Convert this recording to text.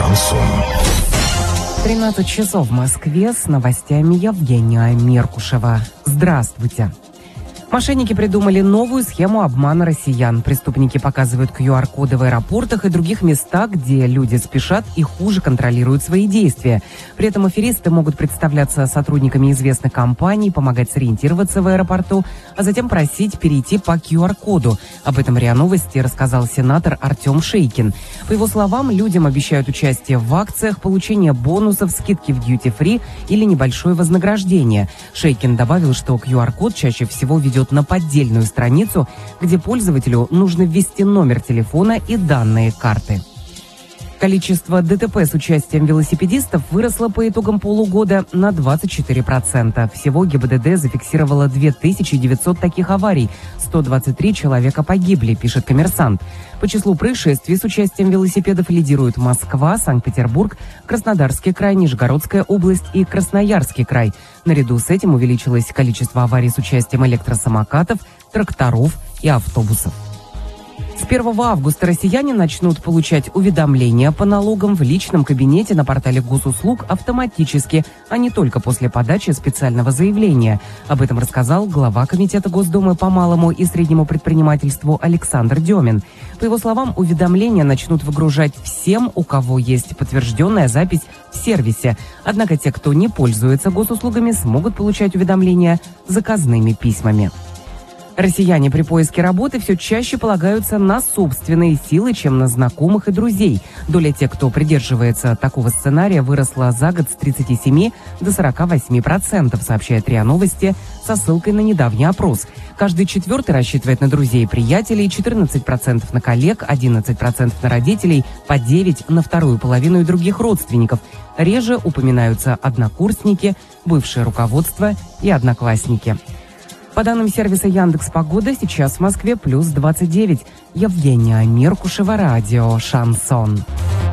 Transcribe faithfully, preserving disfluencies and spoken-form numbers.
шансон. тринадцать часов в Москве, с новостями Евгения Меркушева. Здравствуйте. Мошенники придумали новую схему обмана россиян. Преступники показывают ку ар коды в аэропортах и других местах, где люди спешат и хуже контролируют свои действия. При этом аферисты могут представляться сотрудниками известных компаний, помогать сориентироваться в аэропорту, а затем просить перейти по ку ар коду. Об этом РИА Новости рассказал сенатор Артем Шейкин. По его словам, людям обещают участие в акциях, получение бонусов, скидки в дьюти-фри или небольшое вознаграждение. Шейкин добавил, что ку ар код чаще всего ведет на поддельную страницу, где пользователю нужно ввести номер телефона и данные карты. Количество ДТП с участием велосипедистов выросло по итогам полугода на двадцать четыре процента. Всего ГИБДД зафиксировало две тысячи девятьсот таких аварий, сто двадцать три человека погибли, пишет «Коммерсант». По числу происшествий с участием велосипедов лидируют Москва, Санкт-Петербург, Краснодарский край, Нижегородская область и Красноярский край. Наряду с этим увеличилось количество аварий с участием электросамокатов, тракторов и автобусов. С первого августа россияне начнут получать уведомления по налогам в личном кабинете на портале госуслуг автоматически, а не только после подачи специального заявления. Об этом рассказал глава Комитета Госдумы по малому и среднему предпринимательству Александр Демин. По его словам, уведомления начнут выгружать всем, у кого есть подтвержденная запись в сервисе. Однако те, кто не пользуется госуслугами, смогут получать уведомления заказными письмами. Россияне при поиске работы все чаще полагаются на собственные силы, чем на знакомых и друзей. Доля тех, кто придерживается такого сценария, выросла за год с тридцати семи до сорока восьми процентов, сообщает РИА Новости со ссылкой на недавний опрос. Каждый четвертый рассчитывает на друзей и приятелей, четырнадцать процентов на коллег, одиннадцать процентов на родителей, по девять процентов на вторую половину и других родственников. Реже упоминаются однокурсники, бывшее руководство и одноклассники. По данным сервиса Яндекс.Погода, сейчас в Москве плюс двадцать девять. Евгения Меркушева, радио «Шансон».